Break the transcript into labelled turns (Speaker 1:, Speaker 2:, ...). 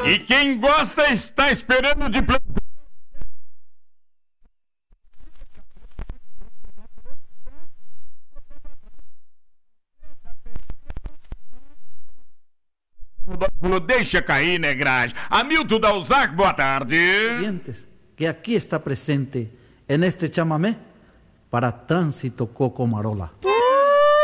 Speaker 1: E quem gosta está esperando de plantão. Deixa cair, negragem. Hamilton Dalzac, boa tarde.
Speaker 2: Que aqui está presente en este chamamé para Tránsito Coco Marola.